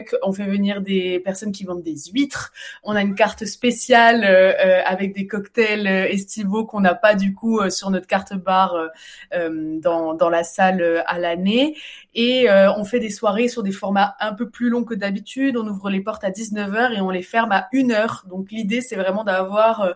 On fait venir des personnes qui vendent des huîtres. On a une carte spéciale avec des cocktails estivaux qu'on n'a pas du coup sur notre carte bar dans la salle à l'année. Et on fait des soirées sur des formats un peu plus longs que d'habitude. On ouvre les portes à 19h et on les ferme à 1h. Donc l'idée, c'est vraiment d'avoir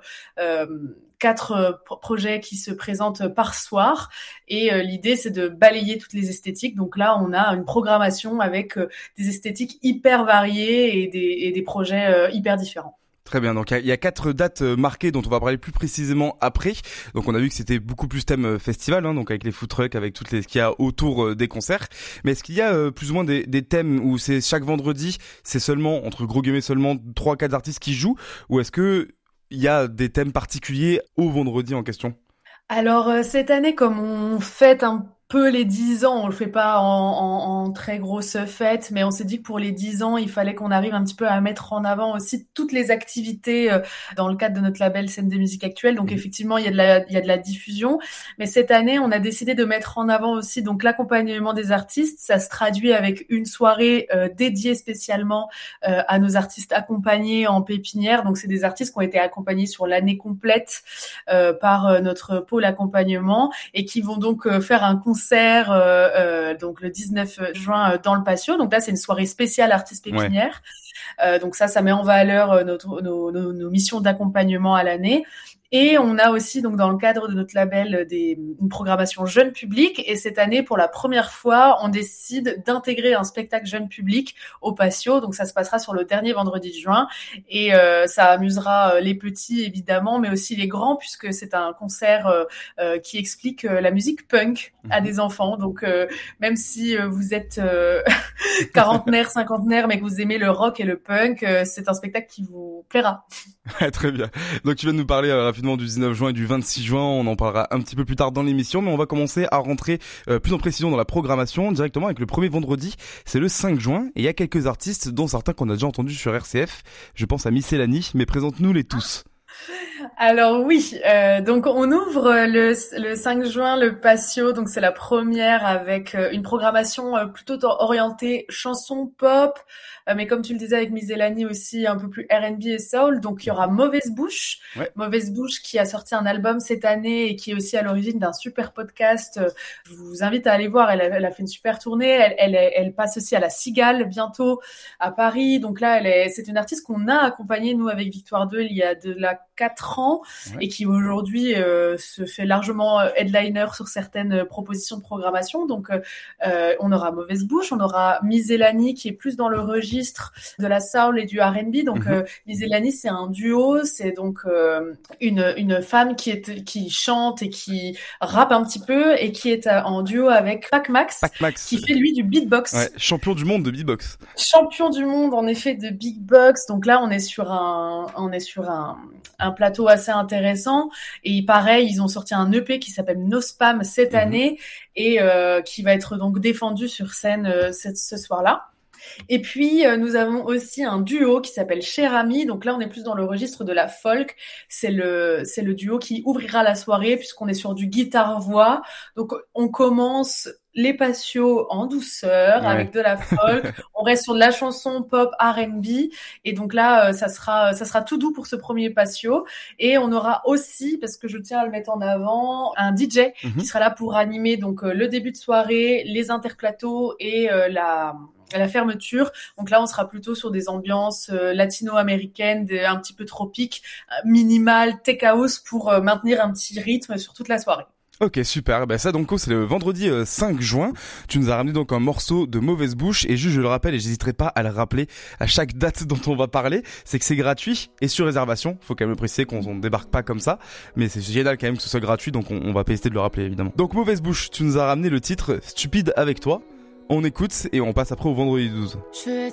4 projets qui se présentent par soir. Et l'idée, c'est de balayer toutes les esthétiques. Donc là, on a une programmation avec des esthétiques hyper variées et des projets hyper différents. Très bien, donc il y a 4 dates marquées dont on va parler plus précisément après. Donc on a vu que c'était beaucoup plus thème festival, donc avec les food trucks, avec toutes les ce qu'il y a autour des concerts. Mais est-ce qu'il y a plus ou moins des thèmes où c'est chaque vendredi, c'est seulement, entre gros guillemets, seulement 3-4 artistes qui jouent, ou est-ce que il y a des thèmes particuliers au vendredi en question? Alors cette année, comme on fête un peu les 10 ans, on le fait pas en très grosse fête, mais on s'est dit que pour les 10 ans, il fallait qu'on arrive un petit peu à mettre en avant aussi toutes les activités dans le cadre de notre label Scène des musiques actuelles. Donc effectivement, il y a de la diffusion, mais cette année, on a décidé de mettre en avant aussi donc l'accompagnement des artistes. Ça se traduit avec une soirée dédiée spécialement à nos artistes accompagnés en pépinière. Donc c'est des artistes qui ont été accompagnés sur l'année complète par notre pôle accompagnement et qui vont donc faire un concert donc le 19 juin dans le Patio. Donc là, c'est une soirée spéciale artistes pépinières. Donc ça met en valeur nos missions d'accompagnement à l'année. Et on a aussi, donc, dans le cadre de notre label, une programmation jeune public. Et cette année, pour la première fois, on décide d'intégrer un spectacle jeune public au Patio. Donc, ça se passera sur le dernier vendredi de juin. Et ça amusera les petits, évidemment, mais aussi les grands, puisque c'est un concert qui explique la musique punk à des enfants. Donc, même si vous êtes quarantenaire, cinquantenaire, mais que vous aimez le rock et le punk, c'est un spectacle qui vous plaira. Très bien. Donc tu viens de nous parler rapidement du 19 juin et du 26 juin, on en parlera un petit peu plus tard dans l'émission, mais on va commencer à rentrer plus en précision dans la programmation directement avec le premier vendredi, c'est le 5 juin, et il y a quelques artistes dont certains qu'on a déjà entendus sur RCF, je pense à Miscellany, mais présente-nous les tous. Alors oui, donc on ouvre le 5 juin le Patio, donc c'est la première avec une programmation plutôt orientée chanson pop, mais comme tu le disais avec Miscellany aussi un peu plus R&B et soul. Donc il y aura Mauvaise Bouche, Mauvaise Bouche qui a sorti un album cette année et qui est aussi à l'origine d'un super podcast. Je vous invite à aller voir, elle a fait une super tournée, elle passe aussi à la Cigale bientôt à Paris. Donc là c'est une artiste qu'on a accompagnée nous avec Victoire 2 il y a de la 4 ans et qui aujourd'hui se fait largement headliner sur certaines propositions de programmation. Donc on aura Mauvaise Bouche, on aura Miscellany qui est plus dans le registre de la soul et du R&B. Donc Miscellany, c'est un duo, c'est donc une femme qui chante et qui rappe un petit peu et qui est en duo avec Pac Max, qui fait lui du beatbox. Champion du monde de beatbox. Champion du monde en effet de beatbox. Donc là on est sur un plateau assez intéressant et pareil, ils ont sorti un EP qui s'appelle No Spam cette année et qui va être donc défendu sur scène ce soir-là. Et puis nous avons aussi un duo qui s'appelle Cher Ami. Donc là on est plus dans le registre de la folk. C'est le duo qui ouvrira la soirée puisqu'on est sur du guitare-voix. Donc on commence les patios en douceur avec de la folk. On reste sur de la chanson pop R&B et donc là ça sera tout doux pour ce premier patio. Et on aura aussi, parce que je tiens à le mettre en avant, un DJ qui sera là pour animer donc le début de soirée, les interplateaux et la fermeture. Donc là, on sera plutôt sur des ambiances latino-américaines, un petit peu tropiques, minimal, tech house pour maintenir un petit rythme sur toute la soirée. Ok, super. Ça donc c'est le vendredi 5 juin. Tu nous as ramené donc un morceau de Mauvaise Bouche et juste je le rappelle et j'hésiterai pas à le rappeler à chaque date dont on va parler, c'est que c'est gratuit et sur réservation. Faut quand même le préciser qu'on ne débarque pas comme ça, mais c'est génial quand même que ce soit gratuit, donc on va pas hésiter de le rappeler évidemment. Donc Mauvaise Bouche, tu nous as ramené le titre Stupide avec toi. On écoute et on passe après au vendredi 12. Je vais